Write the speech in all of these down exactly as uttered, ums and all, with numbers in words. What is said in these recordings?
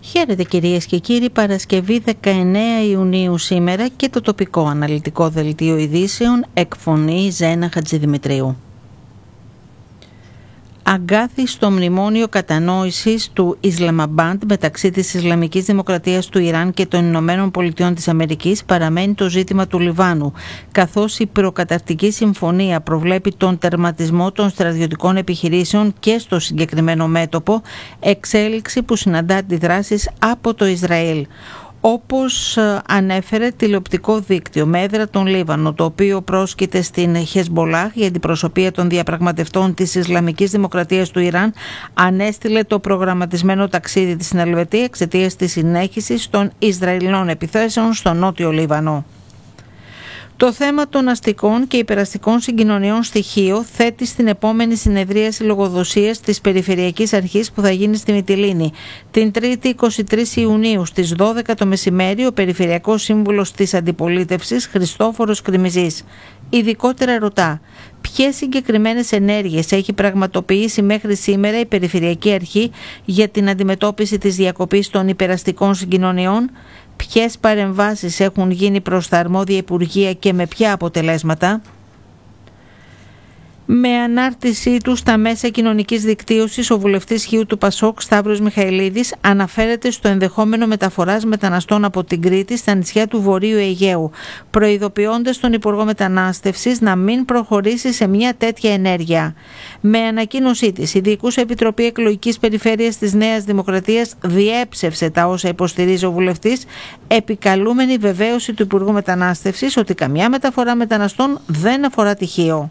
Χαίρετε κυρίες και κύριοι, Παρασκευή δεκαεννέα Ιουνίου σήμερα και το τοπικό αναλυτικό δελτίο ειδήσεων εκφωνεί Ζένα Χατζηδημητρίου. Αγκάθι στο μνημόνιο κατανόησης του Ισλαμαμπάντ μεταξύ της Ισλαμικής Δημοκρατίας του Ιράν και των Ηνωμένων Πολιτειών της Αμερικής παραμένει το ζήτημα του Λιβάνου, καθώς η προκαταρκτική συμφωνία προβλέπει τον τερματισμό των στρατιωτικών επιχειρήσεων και στο συγκεκριμένο μέτωπο, εξέλιξη που συναντά αντιδράσεις από το Ισραήλ. Όπως ανέφερε τηλεοπτικό δίκτυο με έδρα τον Λίβανο, το οποίο πρόσκειται στην Χεσμπολάχ, η αντιπροσωπεία των διαπραγματευτών της Ισλαμικής Δημοκρατίας του Ιράν ανέστειλε το προγραμματισμένο ταξίδι της στην Ελβετία εξαιτίας της συνέχισης των Ισραηλινών επιθέσεων στο νότιο Λίβανο. Το θέμα των αστικών και υπεραστικών συγκοινωνιών στη Χίο θέτει στην επόμενη συνεδρίαση λογοδοσίας της Περιφερειακής Αρχής που θα γίνει στη Μυτιλήνη. Την Τρίτη εικοστή τρίτη Ιουνίου στις δώδεκα το μεσημέρι ο Περιφερειακός Σύμβουλος της Αντιπολίτευσης Χριστόφορος Κρημιζής ειδικότερα ρωτά ποιες συγκεκριμένες ενέργειες έχει πραγματοποιήσει μέχρι σήμερα η Περιφερειακή Αρχή για την αντιμετώπιση της διακοπής των υπεραστικών συγκοινωνιών, ποιες παρεμβάσεις έχουν γίνει προς τα αρμόδια υπουργεία και με ποια αποτελέσματα. Με ανάρτησή του στα μέσα κοινωνικής δικτύωσης, ο βουλευτής Χίου του Πασόκ Σταύρος Μιχαηλίδης αναφέρεται στο ενδεχόμενο μεταφοράς μεταναστών από την Κρήτη στα νησιά του Βορείου Αιγαίου, προειδοποιώντας τον Υπουργό Μετανάστευσης να μην προχωρήσει σε μια τέτοια ενέργεια. Με ανακοίνωσή της, η Διοικούσα Επιτροπή Εκλογικής Περιφέρειας της Νέας Δημοκρατίας διέψευσε τα όσα υποστηρίζει ο βουλευτής, επικαλούμενη βεβαίωση του Υπουργού Μετανάστευσης ότι καμιά μεταφορά μεταναστών δεν αφορά τη Χίο.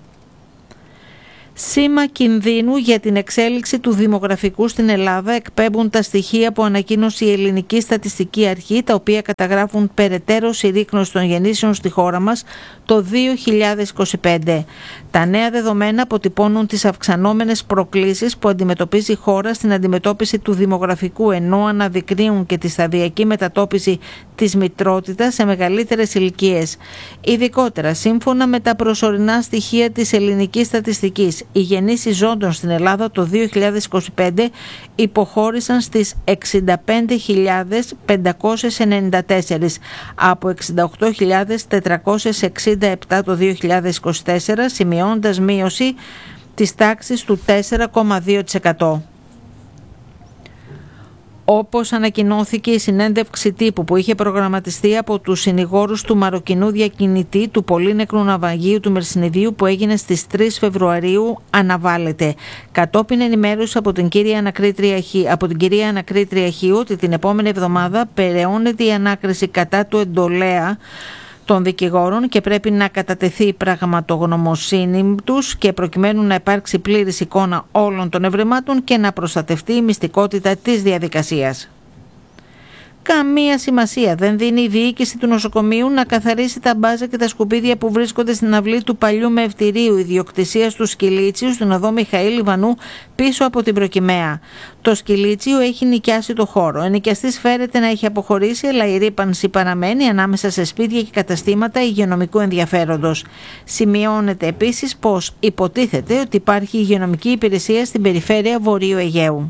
Σήμα κινδύνου για την εξέλιξη του δημογραφικού στην Ελλάδα εκπέμπουν τα στοιχεία που ανακοίνωσε η Ελληνική Στατιστική Αρχή, τα οποία καταγράφουν περαιτέρω συρρίκνωση των γεννήσεων στη χώρα μας το δύο χιλιάδες είκοσι πέντε. Τα νέα δεδομένα αποτυπώνουν τις αυξανόμενες προκλήσεις που αντιμετωπίζει η χώρα στην αντιμετώπιση του δημογραφικού, ενώ αναδεικνύουν και τη σταδιακή μετατόπιση της μητρότητας σε μεγαλύτερες ηλικίες. Ειδικότερα, σύμφωνα με τα προσωρινά στοιχεία της Ελληνικής Στατιστικής, οι γεννήσεις ζώντων στην Ελλάδα το δύο χιλιάδες είκοσι πέντε υποχώρησαν στις εξήντα πέντε χιλιάδες πεντακόσιες ενενήντα τέσσερα από εξήντα οκτώ χιλιάδες τετρακόσιες εξήντα επτά το δύο χιλιάδες είκοσι τέσσερα, σημειώνοντας μείωση της τάξης του τέσσερα κόμμα δύο τοις εκατό. Όπως ανακοινώθηκε η συνέντευξη τύπου που είχε προγραμματιστεί από τους συνηγόρους του μαροκινού διακινητή του πολύνεκρου ναυαγίου του Μερσινιδίου που έγινε στις τρεις Φεβρουαρίου, αναβάλλεται. Κατόπιν ενημέρωση από την κυρία Ανακρίτρια, από την κυρία Ανακρίτρια Χίου ότι την επόμενη εβδομάδα περαιώνεται η ανάκριση κατά του εντολέα των δικηγόρων και πρέπει να κατατεθεί η πραγματογνωμοσύνη τους και προκειμένου να υπάρξει πλήρης εικόνα όλων των ευρημάτων και να προστατευτεί η μυστικότητα της διαδικασίας. Καμία σημασία δεν δίνει η διοίκηση του νοσοκομείου να καθαρίσει τα μπάζα και τα σκουπίδια που βρίσκονται στην αυλή του παλιού μευτηρίου ιδιοκτησίας του Σκυλίτσιου στην οδό Μιχαήλ Ιβανού πίσω από την Προκυμαία. Το Σκυλίτσιο έχει νοικιάσει το χώρο. Ο ενοικιαστής φέρεται να έχει αποχωρήσει, αλλά η ρύπανση παραμένει ανάμεσα σε σπίτια και καταστήματα υγειονομικού ενδιαφέροντος. Σημειώνεται επίσης πως υποτίθεται ότι υπάρχει υγειονομική υπηρεσία στην περιφέρεια Βορείου Αιγαίου.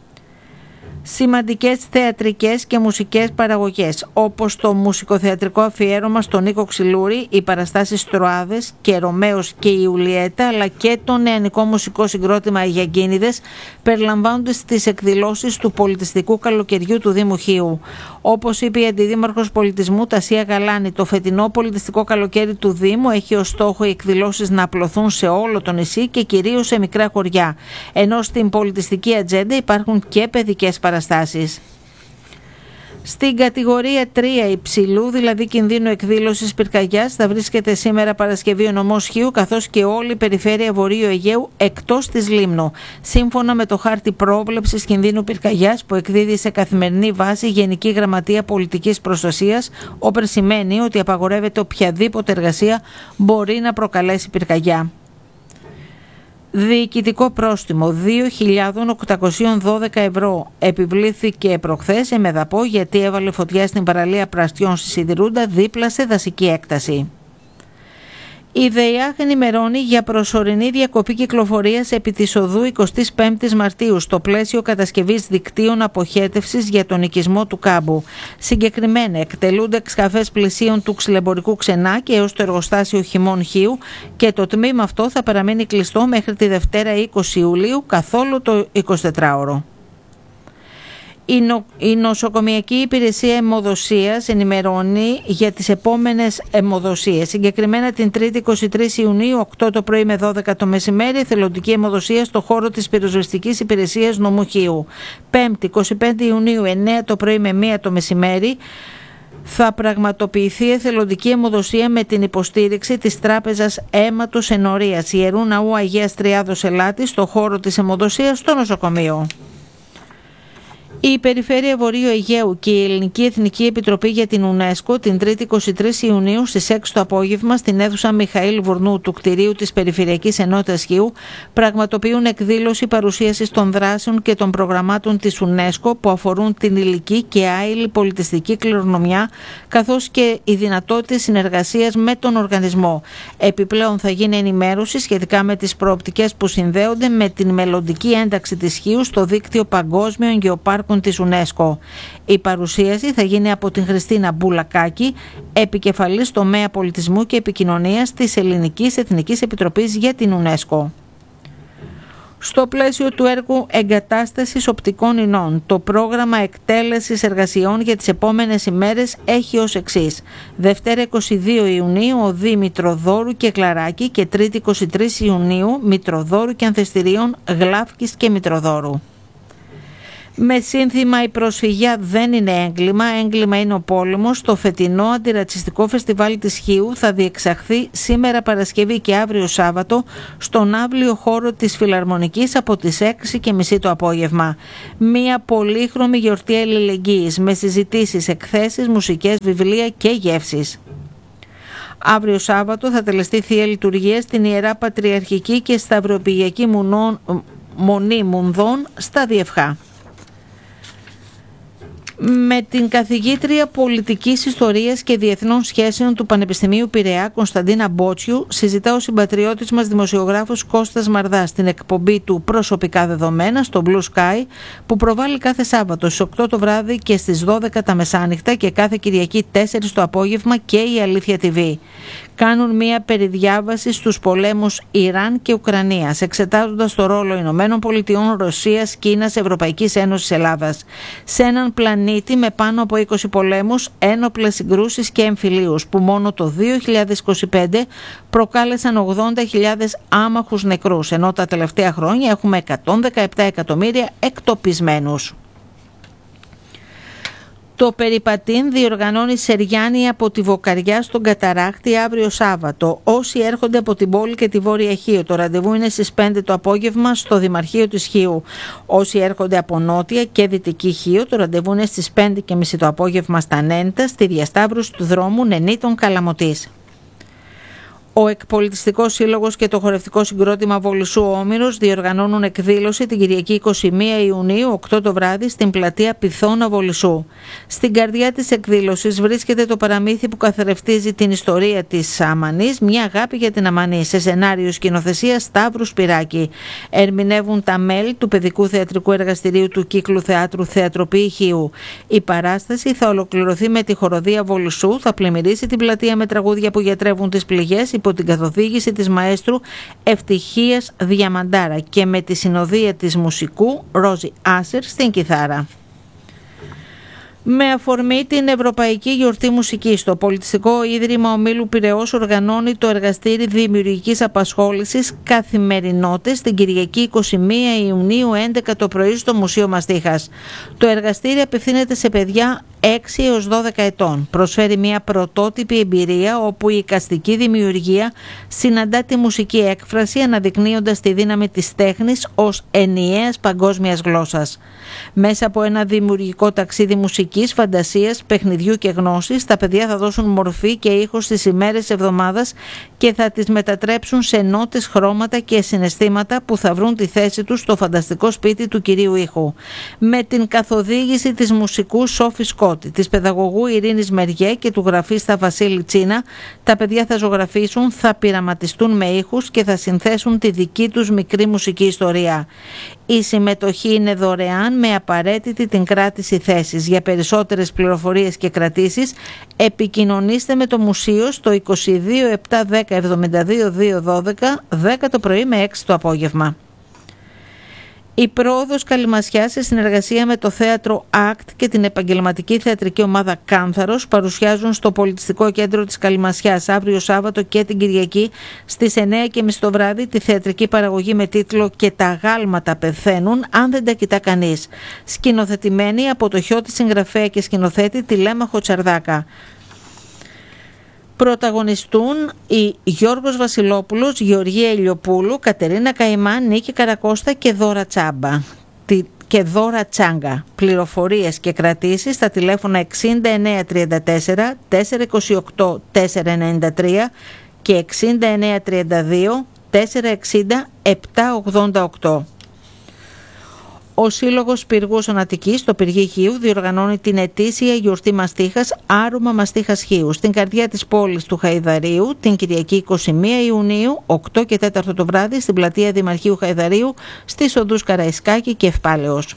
Σημαντικές θεατρικές και μουσικές παραγωγές, όπως το μουσικοθεατρικό αφιέρωμα στον Νίκο Ξυλούρη, οι παραστάσεις Τροάδες και Ρωμαίος και η Ιουλιέτα, αλλά και το νεανικό μουσικό συγκρότημα Αγιακίνηδες περιλαμβάνονται στις εκδηλώσεις του πολιτιστικού καλοκαιριού του Δήμου Χίου. Όπως είπε η Αντιδήμαρχος Πολιτισμού Τασία Γαλάνη, το φετινό πολιτιστικό καλοκαίρι του Δήμου έχει ως στόχο οι εκδηλώσεις να απλωθούν σε όλο το νησί και κυρίως σε μικρά χωριά, ενώ στην πολιτιστική ατζέντα υπάρχουν και παιδικές παραστάσεις. Στην κατηγορία τρία υψηλού, δηλαδή κινδύνου εκδήλωσης πυρκαγιάς, θα βρίσκεται σήμερα Παρασκευή ο νομός Χίου καθώς και όλη η περιφέρεια Βορείου Αιγαίου εκτός της Λίμνου, σύμφωνα με το χάρτη πρόβλεψης κινδύνου πυρκαγιάς που εκδίδει σε καθημερινή βάση η Γενική Γραμματεία Πολιτικής Προστασίας, όπερ σημαίνει ότι απαγορεύεται οποιαδήποτε εργασία μπορεί να προκαλέσει πυρκαγιά. Διοικητικό πρόστιμο δύο χιλιάδες οκτακόσια δώδεκα ευρώ επιβλήθηκε προχθές σε Μεδαπό γιατί έβαλε φωτιά στην παραλία Πραστιών στη Σιδηρούντα δίπλα σε δασική έκταση. Η ΔΕΙΑΧ ενημερώνει για προσωρινή διακοπή κυκλοφορίας επί της οδού εικοστή πέμπτη Μαρτίου στο πλαίσιο κατασκευής δικτύων αποχέτευσης για τον οικισμό του κάμπου. Συγκεκριμένα εκτελούνται εξκαφές πλησίων του ξυλεμπορικού Ξενάκη έως το εργοστάσιο Χιμών Χίου και το τμήμα αυτό θα παραμείνει κλειστό μέχρι τη Δευτέρα είκοσι Ιουλίου καθόλου το εικοσιτετράωρο. Η, νο, η νοσοκομιακή υπηρεσία αιμοδοσίας ενημερώνει για τις επόμενες αιμοδοσίες. Συγκεκριμένα την Τρίτη εικοστή τρίτη Ιουνίου, οκτώ το πρωί με δώδεκα το μεσημέρι, εθελοντική αιμοδοσία στο χώρο της πυροσβεστικής υπηρεσίας νομού Χίου. Πέμπτη εικοστή πέμπτη Ιουνίου, εννέα το πρωί με μία το μεσημέρι, θα πραγματοποιηθεί εθελοντική αιμοδοσία με την υποστήριξη της Τράπεζας Αίματος Ενορίας Ιερού Ναού Αγίας Τριάδος Ελάτη στο χώρο της αιμοδοσίας στο νοσοκομείο. Η Περιφέρεια Βορείου Αιγαίου και η Ελληνική Εθνική Επιτροπή για την UNESCO την Τρίτη εικοστή τρίτη Ιουνίου στις έξι το απόγευμα στην αίθουσα Μιχαήλ Βουρνού του κτηρίου της Περιφερειακής Ενότητας Χίου πραγματοποιούν εκδήλωση παρουσίασης των δράσεων και των προγραμμάτων της UNESCO που αφορούν την υλική και άειλη πολιτιστική κληρονομιά καθώς και οι δυνατότητες συνεργασίας με τον οργανισμό. Επιπλέον θα γίνει ενημέρωση σχετικά με τις προοπτικές που συνδέονται με την μελλοντική ένταξη της Χίου στο δίκτυο παγκόσμιων γεωπάρκων της UNESCO. Η παρουσίαση θα γίνει από την Χριστίνα Μπουλακάκη, επικεφαλής τομέα πολιτισμού και επικοινωνίας της Ελληνικής Εθνικής Επιτροπής για την UNESCO. Στο πλαίσιο του έργου εγκατάστασης οπτικών ινών, το πρόγραμμα εκτέλεσης εργασιών για τις επόμενες ημέρες έχει ως εξής. Δευτέρα εικοστή δεύτερη Ιουνίου, οδοί Μητροδόρου και Κλαράκη και Τρίτη εικοστή τρίτη Ιουνίου, Μητροδόρου και Ανθεστηρίων Γλάφκης και Μητροδόρου. Με σύνθημα «Η προσφυγιά δεν είναι έγκλημα, έγκλημα είναι ο πόλεμος», το φετινό αντιρατσιστικό φεστιβάλ της Χίου θα διεξαχθεί σήμερα Παρασκευή και αύριο Σάββατο στον αύλιο χώρο της Φιλαρμονικής από τις έξι και μισή το απόγευμα. Μία πολύχρωμη γιορτή αλληλεγγύης με συζητήσεις, εκθέσεις, μουσικές, βιβλία και γεύσεις. Αύριο Σάββατο θα τελεστεί Θεία Λειτουργία στην Ιερά Πατριαρχική και Σταυροπηγιακή Μονή Μουνδών στα Διευχά. Με την καθηγήτρια Πολιτικής Ιστορίας και Διεθνών Σχέσεων του Πανεπιστημίου Πειραιά, Κωνσταντίνα Μπότσιου, συζητά ο συμπατριώτης μας δημοσιογράφος Κώστας Μαρδάς στην εκπομπή του «Προσωπικά δεδομένα» στο Blue Sky, που προβάλλει κάθε Σάββατο στις οκτώ το βράδυ και στις δώδεκα τα μεσάνυχτα και κάθε Κυριακή τέσσερις το απόγευμα και η Αλήθεια τι βι. Κάνουν μία περιδιάβαση στους πολέμους Ιράν και Ουκρανίας, εξετάζοντας το ρόλο Ηνωμένων Πολιτειών, Ρωσίας, Κίνας, Ευρωπαϊκής Ένωσης, Ελλάδας. Σε έναν πλανήτη με πάνω από είκοσι πολέμους, ένοπλες συγκρούσεις και εμφυλίους, που μόνο το δύο χιλιάδες είκοσι πέντε προκάλεσαν ογδόντα χιλιάδες άμαχους νεκρούς, ενώ τα τελευταία χρόνια έχουμε εκατόν δεκαεπτά εκατομμύρια εκτοπισμένους. Το Περιπατήν διοργανώνει σεριάνι από τη Βοκαριά στον Καταράχτη αύριο Σάββατο. Όσοι έρχονται από την πόλη και τη Βόρεια Χίο, το ραντεβού είναι στις πέντε το απόγευμα στο Δημαρχείο της Χίου. Όσοι έρχονται από Νότια και Δυτική Χίο, το ραντεβού είναι στις πέντε και μισή το απόγευμα στα Νέντα, στη διασταύρωση του δρόμου Νενίτων Καλαμωτής. Ο Εκπολιτιστικός Σύλλογος και το Χορευτικό Συγκρότημα Βολισσού Όμηρος διοργανώνουν εκδήλωση την Κυριακή εικοστή πρώτη Ιουνίου, οκτώ το βράδυ, στην πλατεία Πυθώνα Βολισσού. Στην καρδιά της εκδήλωσης βρίσκεται το παραμύθι που καθρεφτίζει την ιστορία της Αμανής, μια αγάπη για την Αμανή, σε σενάριο σκηνοθεσία Σταύρου Σπυράκη. Ερμηνεύουν τα μέλη του Παιδικού Θεατρικού Εργαστηρίου του Κύκλου Θεάτρου Θεατροπή Χίου. Η παράσταση θα ολοκληρωθεί με τη χοροδία Βολισσού, θα πλημμυρίσει την πλατεία με τραγούδια που γιατρεύουν τις πληγές υπό την καθοδήγηση της μαέστρου Ευτυχίας Διαμαντάρα και με τη συνοδεία της μουσικού Ρόζι Άσερ στην κιθάρα. Με αφορμή την Ευρωπαϊκή Γιορτή Μουσικής, το Πολιτιστικό Ίδρυμα Ομίλου Πειραιώς οργανώνει το εργαστήρι δημιουργικής απασχόλησης Καθημερινότητες την Κυριακή εικοστή πρώτη Ιουνίου έντεκα το πρωί στο Μουσείο Μαστίχας. Το εργαστήρι απευθύνεται σε παιδιά έξι έως δώδεκα ετών. Προσφέρει μια πρωτότυπη εμπειρία όπου η εικαστική δημιουργία συναντά τη μουσική έκφραση, αναδεικνύοντας τη δύναμη της τέχνης ως ενιαίας παγκόσμιας γλώσσας. Μέσα από ένα δημιουργικό ταξίδι μουσικής, φαντασίας, παιχνιδιού και γνώσης, τα παιδιά θα δώσουν μορφή και ήχο στις ημέρες της εβδομάδας και θα τις μετατρέψουν σε νότες, χρώματα και συναισθήματα που θα βρουν τη θέση τους στο φανταστικό σπίτι του κυρίου ήχου. Με την καθοδήγηση της μουσικού Σόφη Σκότ, Σκότη, της παιδαγωγού Ειρήνης Μεριέ και του γραφίστα Βασίλη Τσίνα. Τα παιδιά θα ζωγραφίσουν, θα πειραματιστούν με ήχους και θα συνθέσουν τη δική τους μικρή μουσική ιστορία. Η συμμετοχή είναι δωρεάν με απαραίτητη την κράτηση θέσης. Για περισσότερες πληροφορίες και κρατήσεις επικοινωνήστε με το μουσείο στο είκοσι δύο επτά δέκα εβδομήντα δύο διακόσια δώδεκα, δέκα το πρωί με έξι το απόγευμα. Η πρόοδος Καλυμασιάς σε συνεργασία με το θέατρο Act και την επαγγελματική θεατρική ομάδα Κάνθαρος παρουσιάζουν στο Πολιτιστικό Κέντρο της Καλυμασιάς αύριο Σάββατο και την Κυριακή στις εννιά και μισή το βράδυ τη θεατρική παραγωγή με τίτλο «Και τα γάλματα πεθαίνουν αν δεν τα κοιτά κανείς», σκηνοθετημένη από το χιώτη συγγραφέα και σκηνοθέτη Τηλέμαχο Τσαρδάκα. Πρωταγωνιστούν οι Γιώργος Βασιλόπουλος, Γεωργία Ηλιοπούλου, Κατερίνα Καημάν, Νίκη Καρακώστα και Δώρα Τσάμπα. Και Δώρα Τσάγκα. Πληροφορίες και κρατήσεις στα τηλέφωνα εξήντα εννέα τριάντα τέσσερα τετρακόσια είκοσι οκτώ τετρακόσια ενενήντα τρία και εξήντα εννέα τριάντα δύο τετρακόσια εξήντα επτακόσια ογδόντα οκτώ. Ο Σύλλογος Πυργούς Ονατικής στο Πυργή Χίου διοργανώνει την ετήσια γιορτή μαστίχας Άρωμα Μαστίχας Χίου στην καρδιά της πόλης του Χαϊδαρίου την Κυριακή εικοστή πρώτη Ιουνίου, οκτώ και τέσσερα το βράδυ στην πλατεία Δημαρχείου Χαϊδαρίου στις οδούς Καραϊσκάκη και Ευπάλεως.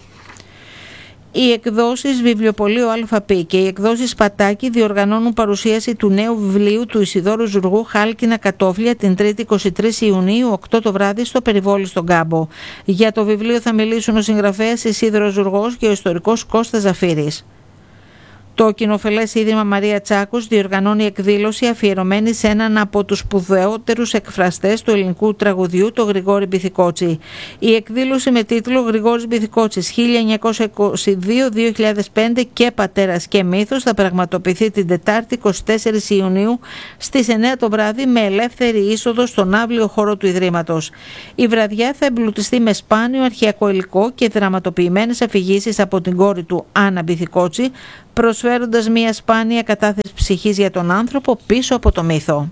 Οι εκδόσεις Βιβλιοπωλείο ΑΠ και οι εκδόσεις Πατάκη διοργανώνουν παρουσίαση του νέου βιβλίου του Ισιδώρου Ζουργού «Χάλκινα κατόφλια» την Τρίτη εικοστή τρίτη Ιουνίου, οκτώ το βράδυ στο Περιβόλι στον Κάμπο. Για το βιβλίο θα μιλήσουν ο συγγραφέας Ισίδωρος Ζουργός και ο ιστορικός Κώστας Ζαφύρης. Το κοινοφελές Ίδρυμα Μαρία Τσάκος διοργανώνει εκδήλωση αφιερωμένη σε έναν από τους σπουδαιότερους εκφραστές του ελληνικού τραγουδιού, τον Γρηγόρη Μπιθικότσι. Η εκδήλωση με τίτλο «Γρηγόρης Μπιθικότσης χίλια εννιακόσια είκοσι δύο με δύο χιλιάδες πέντε και πατέρας και μύθος» θα πραγματοποιηθεί την Τετάρτη εικοστή τέταρτη Ιουνίου στις εννιά το βράδυ με ελεύθερη είσοδο στον αύλιο χώρο του Ιδρύματος. Η βραδιά θα εμπλουτιστεί με σπάνιο αρχαιακό υλικό και δραματοποιημένες αφηγήσεις από την κόρη του Άννα Μπιθικότση, προσφέροντας μια σπάνια κατάθεση ψυχής για τον άνθρωπο πίσω από το μύθο.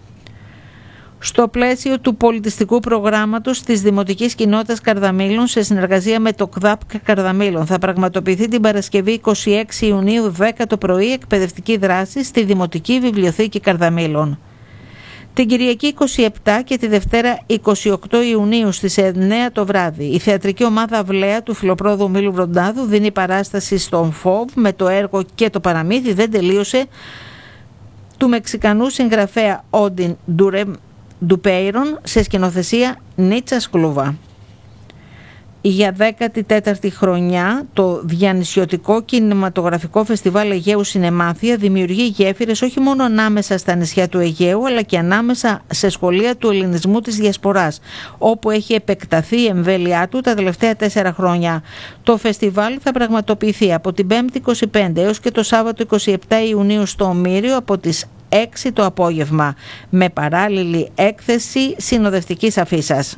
Στο πλαίσιο του πολιτιστικού προγράμματος της Δημοτικής Κοινότητας Καρδαμήλων σε συνεργασία με το ΚΔΑΠ Καρδαμήλων θα πραγματοποιηθεί την Παρασκευή εικοστή έκτη Ιουνίου δέκα το πρωί εκπαιδευτική δράση στη Δημοτική Βιβλιοθήκη Καρδαμήλων. Την Κυριακή εικοστή εβδόμη και τη Δευτέρα εικοστή όγδοη Ιουνίου στις εννιά το βράδυ η θεατρική ομάδα Αυλαία του Φιλοπρόδου Μήλου Βροντάδου δίνει παράσταση στον ΦΟΒ με το έργο «Και το παραμύθι δεν τελείωσε» του Μεξικανού συγγραφέα Όντιν Ντουπέιρον σε σκηνοθεσία Νίτσα Σκλούβα. Για δέκατη τέταρτη χρονιά το διανυσιωτικό κινηματογραφικό φεστιβάλ Αιγαίου Σινεμάθεια δημιουργεί γέφυρες όχι μόνο ανάμεσα στα νησιά του Αιγαίου αλλά και ανάμεσα σε σχολεία του ελληνισμού της Διασποράς, όπου έχει επεκταθεί η εμβέλειά του τα τελευταία τέσσερα χρόνια. Το φεστιβάλ θα πραγματοποιηθεί από την Πέμπτη εικοστή πέμπτη έως και το Σάββατο εικοστή εβδόμη Ιουνίου στο Ομήριο από τις έξι το απόγευμα, με παράλληλη έκθεση συνοδευτικής αφίσας.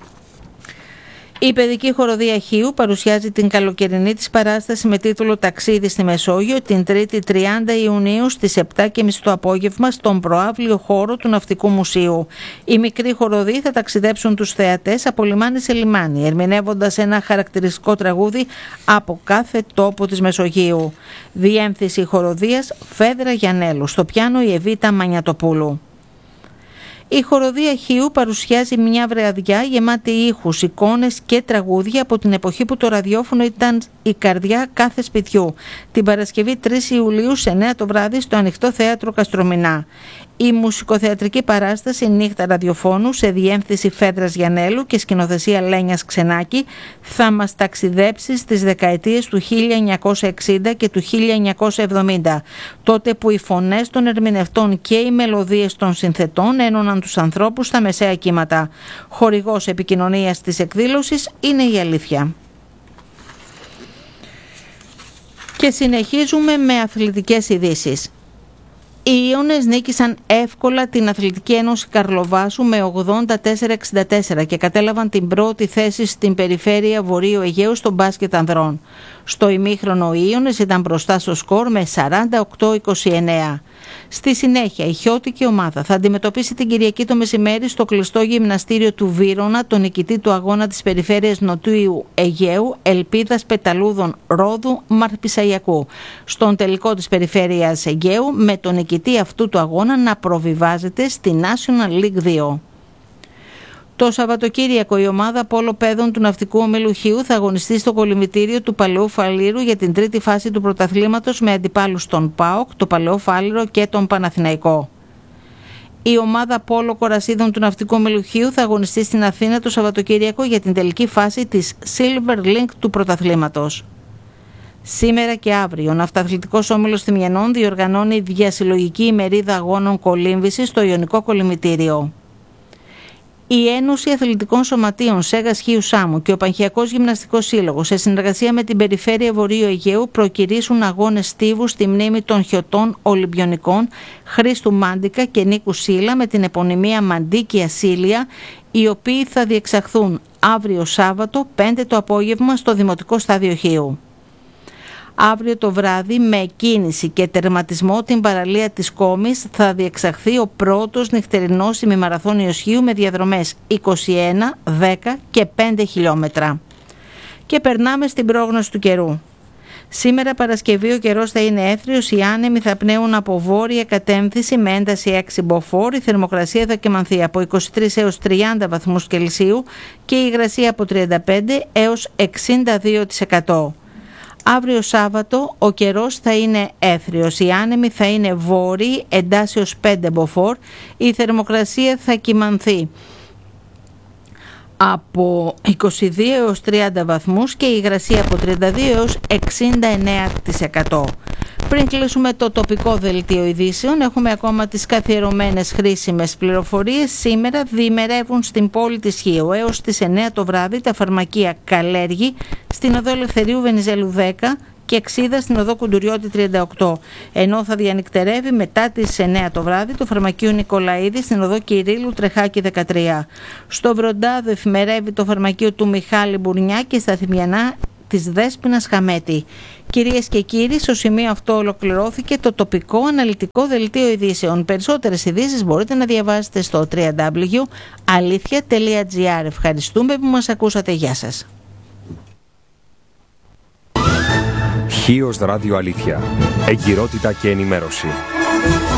Η παιδική χοροδία Χίου παρουσιάζει την καλοκαιρινή της παράσταση με τίτλο «Ταξίδι στη Μεσόγειο» την Τρίτη τριάντα Ιουνίου στις επτά και μισή το απόγευμα στον προαύλιο χώρο του Ναυτικού Μουσείου. Οι μικροί χοροδοί θα ταξιδέψουν τους θεατές από λιμάνι σε λιμάνι, ερμηνεύοντας ένα χαρακτηριστικό τραγούδι από κάθε τόπο της Μεσογείου. Διέμφυση χοροδίας Φέδρα Γιαννέλου, στο πιάνο η Εβίτα Μανιατοπούλου. Η χοροδία Χίου παρουσιάζει μια βραδιά γεμάτη ήχους, εικόνες και τραγούδια από την εποχή που το ραδιόφωνο ήταν η καρδιά κάθε σπιτιού. Την Παρασκευή τρεις Ιουλίου σε εννιά το βράδυ στο Ανοιχτό Θέατρο Καστρομηνά. Η μουσικοθεατρική παράσταση Νύχτα Ραδιοφώνου σε διέμφυση Φέδρας Γιαννέλου και σκηνοθεσία Λένιας Ξενάκη θα μας ταξιδέψει στις δεκαετίες του χίλια εννιακόσια εξήντα και του χίλια εννιακόσια εβδομήντα, τότε που οι φωνές των ερμηνευτών και οι μελωδίες των συνθετών ένωναν τους ανθρώπους στα μεσαία κύματα. Χορηγός επικοινωνίας της εκδήλωσης είναι η Αλήθεια. Και συνεχίζουμε με αθλητικές ειδήσεις. Οι Ιώνες νίκησαν εύκολα την Αθλητική Ένωση Καρλοβάσου με ογδόντα τέσσερα εξήντα τέσσερα και κατέλαβαν την πρώτη θέση στην περιφέρεια Βορείου Αιγαίου στο μπάσκετ ανδρών. Στο ημίχρονο οι Ιώνες ήταν μπροστά στο σκορ με σαράντα οκτώ είκοσι εννέα. Στη συνέχεια η χιώτικη ομάδα θα αντιμετωπίσει την Κυριακή το μεσημέρι στο κλειστό γυμναστήριο του Βύρωνα τον νικητή του αγώνα της περιφέρειας Νοτιού Αιγαίου Ελπίδας Πεταλούδων Ρόδου Μαρπισαγιακού στον τελικό της περιφέρειας Αιγαίου, με τον νικητή αυτού του αγώνα να προβιβάζεται στη National League δύο. Το Σαββατοκύριακο η ομάδα πόλο παιδών του Ναυτικού Ομίλου Χίου θα αγωνιστεί στο κολυμβητήριο του Παλαιού Φαλήρου για την τρίτη φάση του πρωταθλήματος με αντιπάλους τον ΠΑΟΚ, το Παλαιό Φάληρο και τον Παναθηναϊκό. Η ομάδα πόλο κορασίδων του Ναυτικού Ομίλου Χίου θα αγωνιστεί στην Αθήνα το Σαββατοκύριακο για την τελική φάση της Silver Link του πρωταθλήματος. Σήμερα και αύριο ο Ναυταθλητικός Όμιλος Θημιανών διοργανώνει διασυλλογική ημερίδα αγώνων κολύμβησης στο Ιωνικό Κολυμβητήριο. Η Ένωση Αθλητικών Σωματείων Σέγας Χίου Σάμου και ο Πανχιακός Γυμναστικός Σύλλογος σε συνεργασία με την Περιφέρεια Βορείου Αιγαίου προκηρύσουν αγώνες στίβου στη μνήμη των χιωτών Ολυμπιονικών Χρήστου Μάντικα και Νίκου Σίλα με την επωνυμία Μαντίκια Σίλια, οι οποίοι θα διεξαχθούν αύριο Σάββατο πέντε το απόγευμα στο Δημοτικό Στάδιο Χίου. Αύριο το βράδυ με εκκίνηση και τερματισμό την παραλία της Κόμης θα διεξαχθεί ο πρώτος νυχτερινός ημιμαραθώνιος Χίου με διαδρομές είκοσι ένα, δέκα και πέντε χιλιόμετρα. Και περνάμε στην πρόγνωση του καιρού. Σήμερα Παρασκευή ο καιρός θα είναι έθριος, οι άνεμοι θα πνέουν από βόρεια κατεύθυνση με ένταση έξι μποφόρ, η θερμοκρασία θα κυμανθεί από είκοσι τρεις έως τριάντα βαθμούς Κελσίου και η υγρασία από τριάντα πέντε έως εξήντα δύο τοις εκατό. Αύριο Σάββατο ο καιρός θα είναι έθριος, οι άνεμοι θα είναι βόρειοι εντάσσεως πέντε μποφόρ, η θερμοκρασία θα κυμανθεί από είκοσι δύο έως τριάντα βαθμούς και η υγρασία από τριάντα δύο έως εξήντα εννέα τοις εκατό. Πριν κλείσουμε το τοπικό δελτίο ειδήσεων, έχουμε ακόμα τις καθιερωμένες χρήσιμες πληροφορίες. Σήμερα διημερεύουν στην πόλη της Χίου έως τις εννέα το βράδυ τα φαρμακεία Καλέργη στην οδό Ελευθερίου Βενιζέλου δέκα και Εξίδα στην οδό Κουντουριώτη τριάντα οκτώ, ενώ θα διανυκτερεύει μετά τις εννέα το βράδυ το φαρμακείο Νικολαίδη στην οδό Κυρίλου Τρεχάκη δεκατρία. Στο Βροντάδο εφημερεύει το φαρμακείο του Μιχάλη Μπουρνιά και στα Θυμιανά της Δέσποινας Χαμέτη. Κυρίες και κύριοι, στο σημείο αυτό ολοκληρώθηκε το τοπικό αναλυτικό δελτίο ειδήσεων. Περισσότερες ειδήσεις μπορείτε να διαβάσετε στο double-u double-u double-u τελεία αλήθεια τελεία τζι άρ. Ευχαριστούμε που μας ακούσατε. Γεια σας. Χίος Ράδιο Αλήθεια. Εγκυρότητα και ενημέρωση.